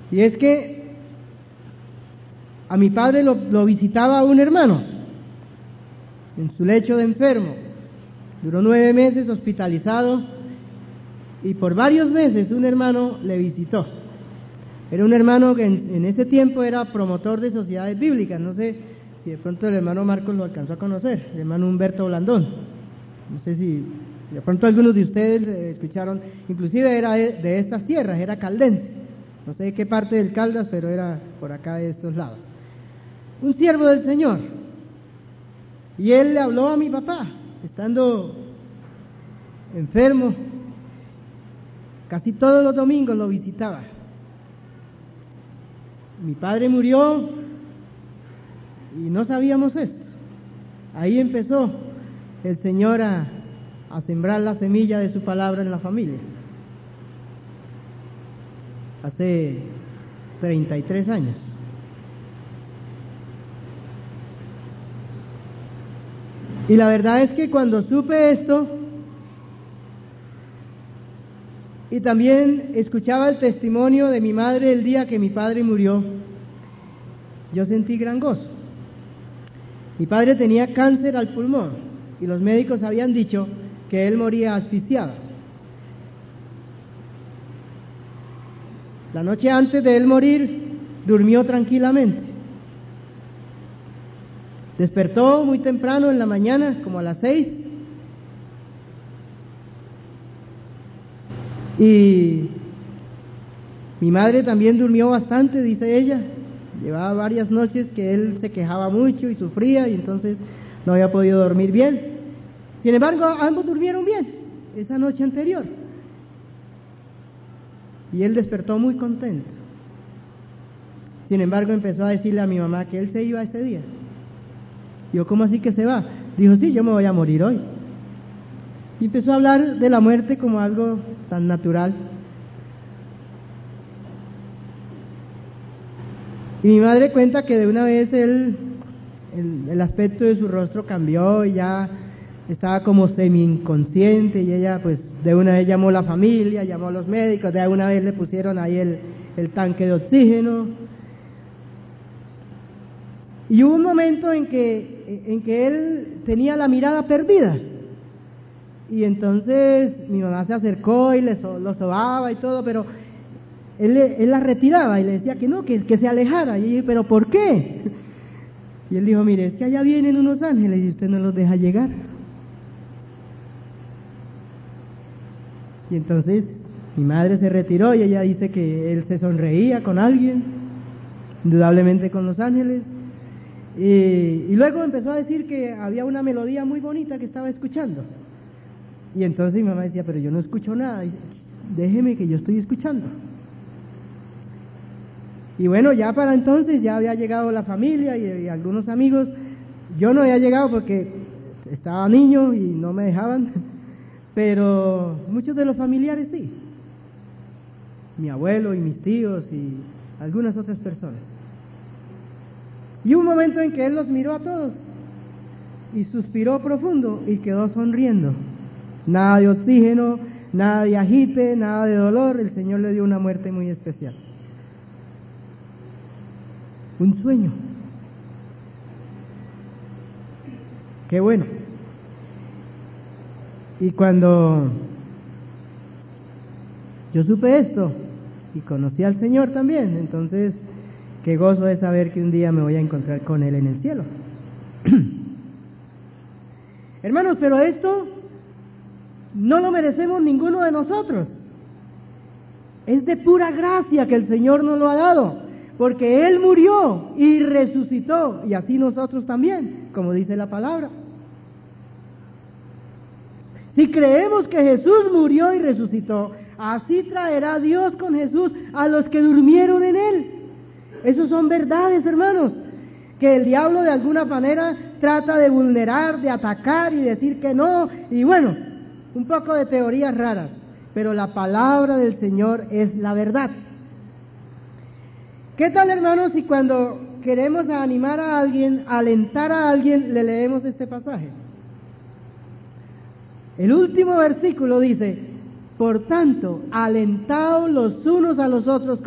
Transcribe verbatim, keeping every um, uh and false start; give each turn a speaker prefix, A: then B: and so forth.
A: Y es que a mi padre lo, lo visitaba un hermano en su lecho de enfermo. Duró nueve meses hospitalizado y por varios meses un hermano le visitó. Era un hermano que en, en ese tiempo era promotor de sociedades bíblicas. No sé si de pronto el hermano Marcos lo alcanzó a conocer, el hermano Humberto Blandón. No sé si de pronto algunos de ustedes eh, escucharon, inclusive era de, de estas tierras, era caldense. No sé de qué parte del Caldas, pero era por acá de estos lados. Un siervo del Señor. Y él le habló a mi papá, estando enfermo. Casi todos los domingos lo visitaba. Mi padre murió y no sabíamos esto. Ahí empezó el Señor a, a sembrar la semilla de su palabra en la familia. Hace treinta y tres años. Y la verdad es que cuando supe esto, y también escuchaba el testimonio de mi madre el día que mi padre murió, yo sentí gran gozo. Mi padre tenía cáncer al pulmón y los médicos habían dicho que él moría asfixiado. La noche antes de él morir, durmió tranquilamente. Despertó muy temprano en la mañana, como a las seis, y mi madre también durmió bastante, dice ella. Llevaba varias noches que él se quejaba mucho y sufría y entonces no había podido dormir bien. Sin embargo, ambos durmieron bien esa noche anterior. Y él despertó muy contento. Sin embargo, empezó a decirle a mi mamá que él se iba ese día. Yo, ¿cómo así que se va? Dijo, sí, yo me voy a morir hoy. Y empezó a hablar de la muerte como algo tan natural. Y mi madre cuenta que de una vez él, el, el aspecto de su rostro cambió y ya estaba como semi-inconsciente y ella pues de una vez llamó a la familia, llamó a los médicos, de una vez le pusieron ahí el, el tanque de oxígeno. Y hubo un momento en que, en que él tenía la mirada perdida. Y entonces mi mamá se acercó y le so, lo sobaba y todo, pero él, él la retiraba y le decía que no, que, que se alejara. Y yo dije, ¿pero por qué? Y él dijo, mire, es que allá vienen unos ángeles y usted no los deja llegar. Y entonces mi madre se retiró y ella dice que él se sonreía con alguien, indudablemente con los ángeles. Y, y luego empezó a decir que había una melodía muy bonita que estaba escuchando. Y entonces mi mamá decía, pero yo no escucho nada. Dice, déjeme que yo estoy escuchando. Y bueno, ya para entonces ya había llegado la familia y, y algunos amigos. Yo no había llegado porque estaba niño y no me dejaban, pero muchos de los familiares sí. Mi abuelo y mis tíos y algunas otras personas. Y hubo un momento en que él los miró a todos y suspiró profundo y quedó sonriendo. Nada de oxígeno, nada de agite, nada de dolor. El Señor le dio una muerte muy especial. Un sueño. Qué bueno. Y cuando yo supe esto y conocí al Señor también, entonces qué gozo es saber que un día me voy a encontrar con Él en el cielo. Hermanos, pero esto no lo merecemos ninguno de nosotros. Es de pura gracia que el Señor nos lo ha dado, porque Él murió y resucitó, y así nosotros también, como dice la palabra. Si creemos que Jesús murió y resucitó, así traerá Dios con Jesús a los que durmieron en Él. Esas son verdades, hermanos, que el diablo de alguna manera trata de vulnerar, de atacar y decir que no, y bueno, un poco de teorías raras, pero la palabra del Señor es la verdad. ¿Qué tal, hermanos, si cuando queremos animar a alguien, alentar a alguien, le leemos este pasaje? El último versículo dice, por tanto, alentaos los unos a los otros